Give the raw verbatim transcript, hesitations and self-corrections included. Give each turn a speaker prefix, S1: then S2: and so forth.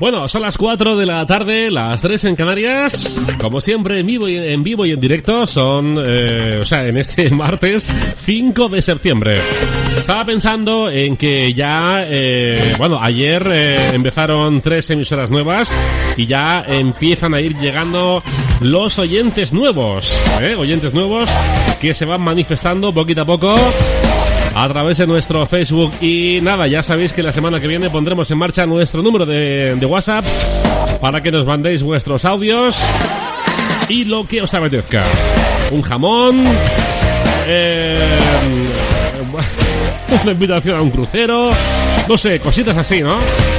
S1: Bueno, son las cuatro de la tarde, las tres en Canarias. Como siempre, en vivo y en, vivo y en directo, son, eh, o sea, en este martes cinco de septiembre. Estaba pensando en que ya, eh, bueno, ayer eh, empezaron tres emisoras nuevas y ya empiezan a ir llegando los oyentes nuevos, ¿eh? Oyentes nuevos que se van manifestando poquito a poco a través de nuestro Facebook. Y nada, ya sabéis que la semana que viene pondremos en marcha nuestro número de, de WhatsApp para que nos mandéis vuestros audios y lo que os apetezca. Un jamón, eh, una invitación a un crucero, no sé, cositas así, ¿no?